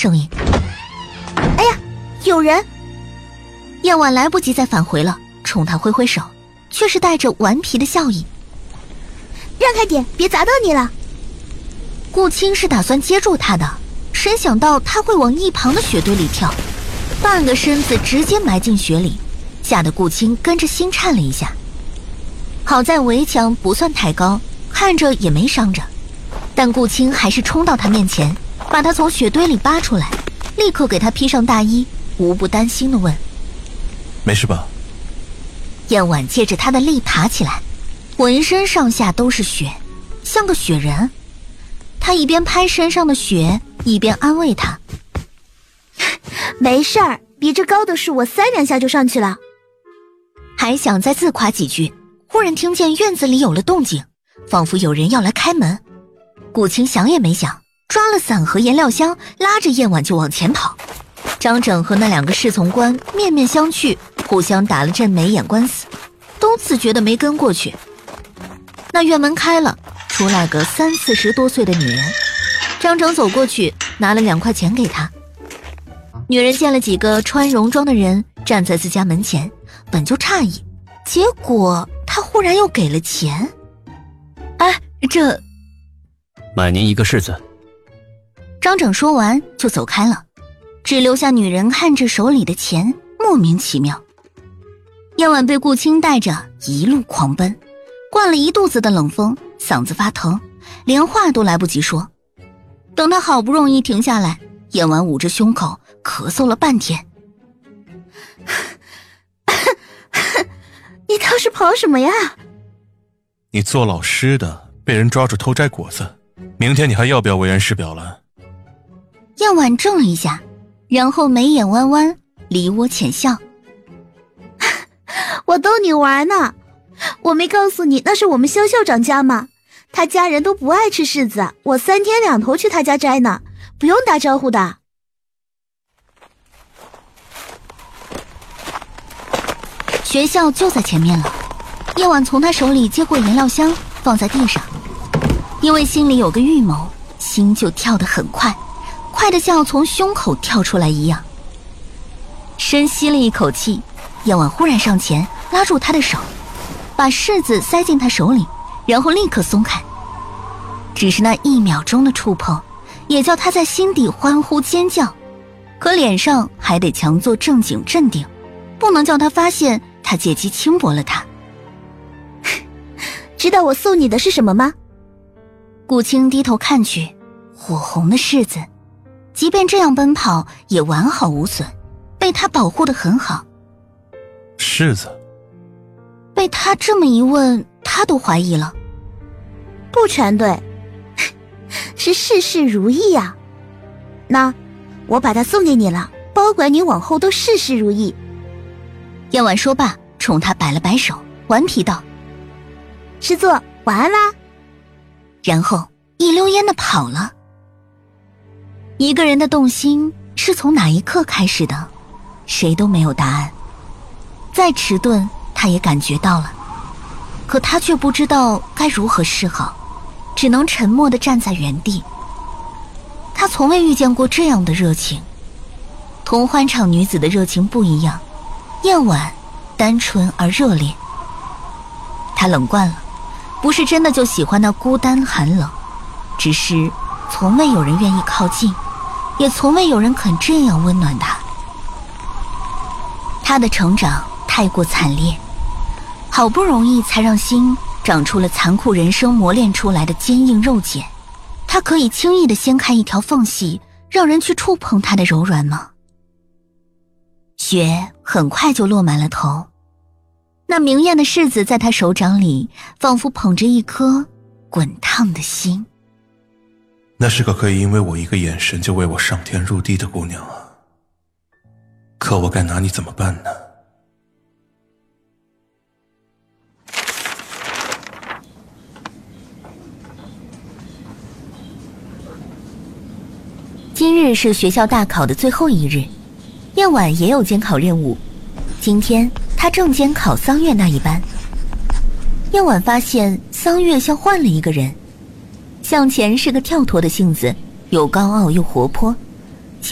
声音。 哎呀，有人！ 燕婉来不及再返回了，冲他挥挥手，却是带着顽皮的笑意。 让开点，别砸到你了。 顾青是打算接住他的，谁想到他会往一旁的雪堆里跳，半个身子直接埋进雪里，吓得顾青跟着心颤了一下。好在围墙不算太高，看着也没伤着，但顾青还是冲到他面前，把他从雪堆里扒出来，立刻给他披上大衣，无不担心地问： 没事吧？ 燕婉借着他的力爬起来，浑身上下都是雪，像个雪人。他一边拍身上的雪，一边安慰他： 没事儿，比这高的树我3两下就上去了。 还想再自夸几句，忽然听见院子里有了动静，仿佛有人要来开门。顾青想也没想，抓了伞和颜料箱，拉着燕婉就往前跑。张整和那2个侍从官面面相觑，互相打了阵眉眼官司，都自觉的没跟过去。那院门开了，出来个30-40多岁的女人。张整走过去，拿了2块钱给她。女人见了几个穿戎装的人站在自家门前，本就诧异，结果她忽然又给了钱。哎，这…… 买您1个柿子。 张整说完就走开了，只留下女人看着手里的钱，莫名其妙。燕婉被顾青带着一路狂奔，灌了一肚子的冷风，嗓子发疼，连话都来不及说。等他好不容易停下来，燕婉捂着胸口咳嗽了半天。 你倒是跑什么呀？ 你做老师的被人抓住偷摘果子，明天你还要不要为人师表了？ 燕婉怔了一下，然后眉眼弯弯，离我浅笑。 我逗你玩呢，我没告诉你那是我们肖校长家吗？他家人都不爱吃柿子，我3天2头去他家摘呢，不用打招呼的。 学校就在前面了，燕婉从他手里接过颜料箱，放在地上。因为心里有个预谋，心就跳得很快，快得像要从胸口跳出来一样。深吸了一口气，燕婉忽然上前拉住他的手，把柿子塞进他手里，然后立刻松开。只是那1秒钟的触碰，也叫他在心底欢呼尖叫，可脸上还得强作正经镇定，不能叫他发现他借机轻薄了他。 知道我送你的是什么吗？ 顾青低头看去，火红的柿子，即便这样奔跑也完好无损，被他保护得很好。 柿子？ 被他这么一问，他都怀疑了。 不全对，是事事如意啊。那我把它送给你了，保管你往后都事事如意。 燕婉说罢，冲他摆了摆手，顽皮道： 师座，晚安啦。 然后一溜烟地跑了。一个人的动心是从哪一刻开始的，谁都没有答案。再迟钝，他也感觉到了，可他却不知道该如何是好，只能沉默地站在原地。他从未遇见过这样的热情，同欢场女子的热情不一样，燕婉单纯而热烈。他冷惯了，不是真的就喜欢那孤单寒冷，只是从未有人愿意靠近，也从未有人肯这样温暖他。他的成长太过惨烈，好不容易才让心长出了残酷人生磨练出来的坚硬肉茧，他可以轻易地掀开一条缝隙，让人去触碰他的柔软吗？雪很快就落满了头，那明艳的柿子在他手掌里仿佛捧着一颗滚烫的心。 那是个可以因为我一个眼神就为我上天入地的姑娘啊，可我该拿你怎么办呢？ 今日是学校大考的最后一日，燕婉也有监考任务。今天她正监考桑月那一班。燕婉发现桑月像换了一个人，向前是个跳脱的性子，又高傲又活泼，